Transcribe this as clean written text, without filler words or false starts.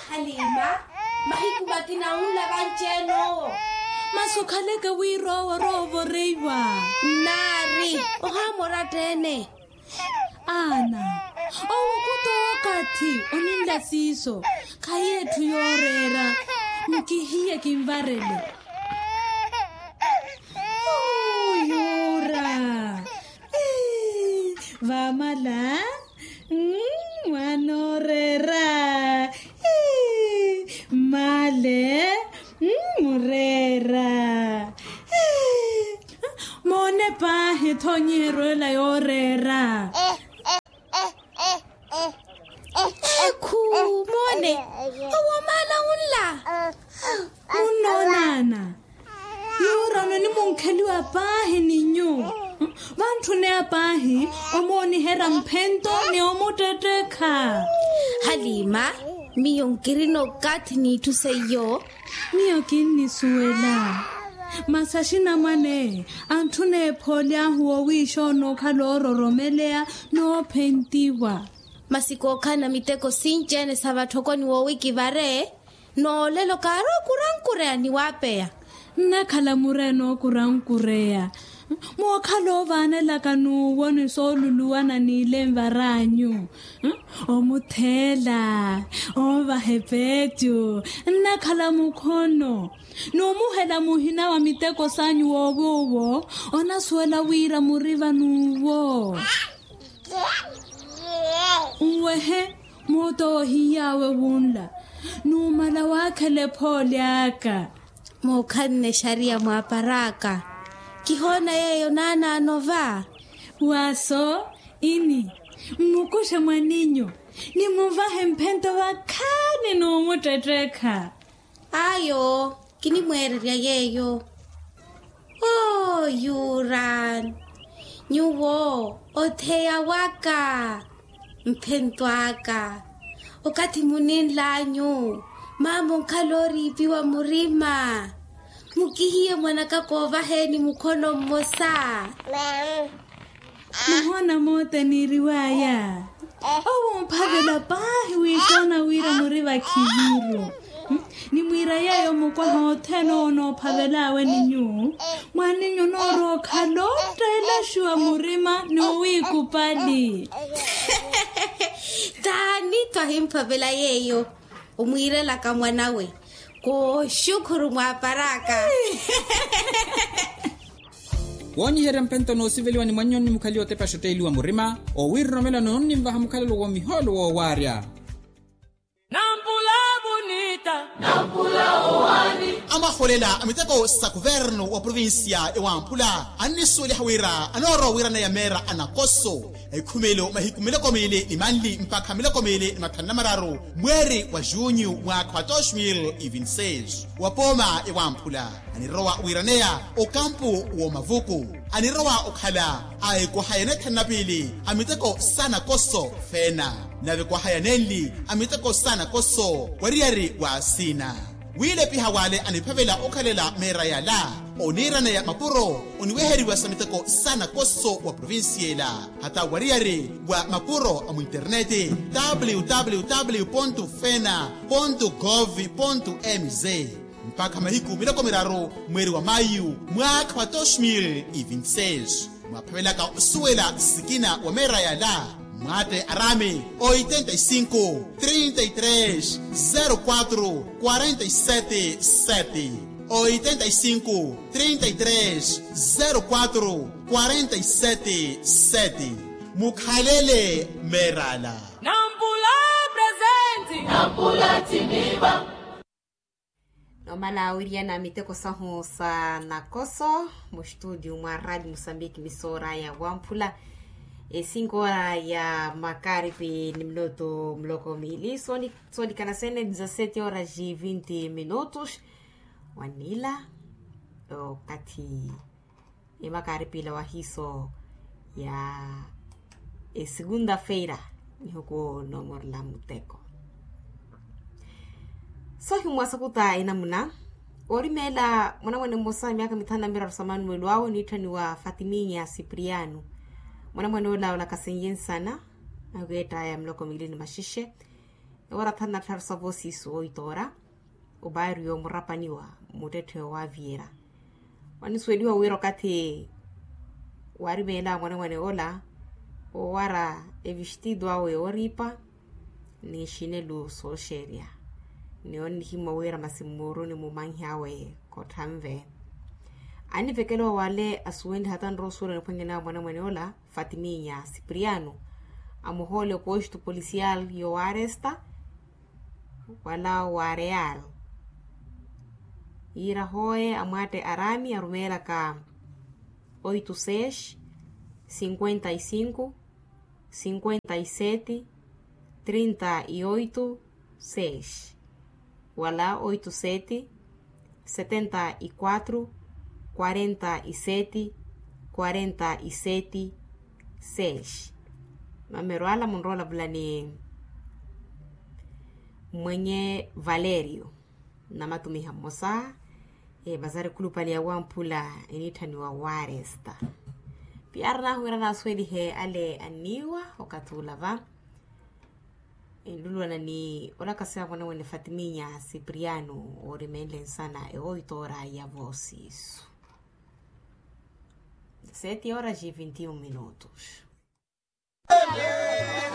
Halima, mahikubati na unla bancheno. Masukhaleka rovo reiwa. Nari, moratene. Ana, wakati oninda siso. Kayetu yorera. Mkihia kimvarele. Yura. Vamala. Wanorera. Male. Murera. Mone pa hitonyero la yorera. Mone. Awamala unla. Unonana. Yura no ni munkeli wa pahi ninyo. Vantu ne apahi omoni hera mpento ni omuteteka. Halima, miyonkirino kati ni tuseyo. Miyokini suela. Masashina mane antune polya huo wisho no kaloro romelea no pentiwa. Masiko kana miteko sinjene sabatoko ni wiki vare. No lelo karo kurankurea ni wapea. Nakala mureno kurankurea. Mwakalo vane lakanu woni soluluwana ni lemvaranyu. Omuthela, ovahepetu, nakala mukhono. Nomuhela muhina wa miteko sanyu wowo, onasuela wira muriva nuwo. Uwehe, moto hiyawe wunla. Numala wakele polyaka. Mokane sharia mwaparaka. Kihona yeyo nana anova. Waso, ini. Mukushe mwaninyo. Ni muvahe mpento wakane no muteteka. Ayo, kini mwereria yeyo. Oh, Yuran. Nyuwo, oteya waka. Mpento waka. Okati muninla nyu. Mambo kalori piwa murima. Mukihie mwanakako vaheni mukono mmosa. Muhona mote ni riwaya. Owo mpavela pahi wishona wira muriva kiviro. Ni mwira yayo mukwa hoteno no pavelawe ninyu. Mwaninyu noro kalota ila shua murima ni wikupali. Tani twahimpavela yeyo. Umwire laka mwanawe. Ko shukuru mwaparaka. Wonyi here mpento no siveliwa ni mwanyoni mukali o tepa shoteli wa murima. O wiri nomela no nni mbaha mukali wa miholo wa waria. Nampula bonita. Nampula owani. Amaholela amiteko sa governo wa provincia e Wampula. Anisuli hawira. Anoro wira na yamera anakoso. Kumelo mahikumile komile imanli mpaka mile komile matanamararu. Mweri wa junyu mwaka wa 2026. Wapoma e Wampula. Anirowa wiranea o kampu wa mavuku. Anirowa okhala. Ay kwa hayaneta nabili. Amiteko sana koso fena. Nawe kwa hayaneli amiteko sana koso wariari wa sina. Wile piha wale anipavela okalela mera ya la. Onira na ya mapuro oniweheri wa samiteko sana koso wa provinciela. Hata wariari wa mapuro amu interneti www.fena.gov.mz. Mpaka mahiku miloko miraro mweri wa Mayu mwaka wa 2026. Mwapavela ka usuela sikina wa mera ya la. Mate Arame 85 33 04 47 7 85 33 04 47 7 Mukhalele Merala Nampula presenti. Nampula timiba. Nomala wiriana miteko saho sa nakoso mo studio mwa Radio Mozambique misora ya Wampula. 5 horas ya makaribi ni minuto mloko mili. Soni kanasene 17 horas e 20 minutos. Wanila kati e makaribi la wahiso ya segunda-feira ni huko nomor la muteko. So himwasakuta inamuna orimela mwana mosa miaka mitana mira samanu mwelwao nitani wa Fatiminya Cipriano mwana ola kasenyen sana ageta ya mloko milini mashishe ora thana tharsa vosiso oitora o bairro yo murapaniwa mutete wa Viera wani swediwa wiro kati wari bela mwana ola o wara e vestido awe oripa ni shinelu so sheria ni oni himo wira masimuru ni mumanhi awe kotamve ani vekelo wale asuendi hatan rosura ni pengena mwana ola Fatiminya Cipriano amuhole posto policial yo aresta wala wareal ira hoe amate arami arumela ka 86 55 57 38 6 wala 87 74 47 47 6 mameroala monrola bulani mwenye Valerio na matumiha mosa bazari kulupali ya Wampula initani wa Waresta piarna huira na swedi he ale aniwa okatulava indulwa na ni olakasea mwana wene Fatiminya Cipriano orimele sana oitora ya vosisu 7 horas e 21 minutos.